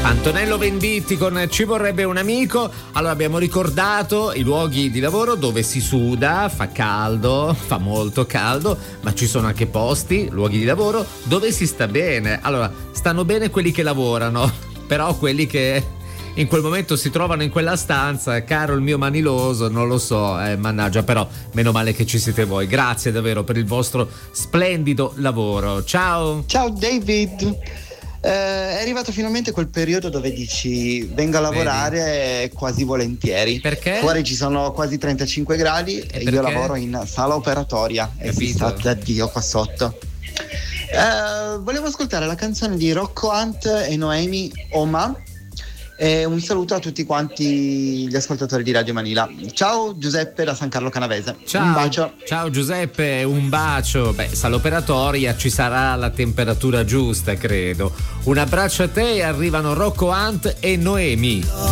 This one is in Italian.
Antonello Venditti con Ci vorrebbe un amico. Allora abbiamo ricordato i luoghi di lavoro dove si suda, fa caldo, fa molto caldo, ma ci sono anche posti, luoghi di lavoro dove si sta bene. Allora, stanno bene quelli che lavorano, però quelli che in quel momento si trovano in quella stanza, caro il mio maniloso, non lo so, mannaggia, però meno male che ci siete voi. Grazie davvero per il vostro splendido lavoro. Ciao. Ciao David. È arrivato finalmente quel periodo dove dici vengo a lavorare quasi volentieri. Perché? Fuori ci sono quasi 35 gradi e io lavoro in sala operatoria e si sta da Dio qua sotto. Volevo ascoltare la canzone di Rocco Hunt e Noemi Oma. E un saluto a tutti quanti gli ascoltatori di Radio Manila. Ciao Giuseppe da San Carlo Canavese. Ciao. Un bacio. Ciao Giuseppe, un bacio. Beh, sala operatoria, ci sarà la temperatura giusta, credo. Un abbraccio a te. Arrivano Rocco Hunt e Noemi.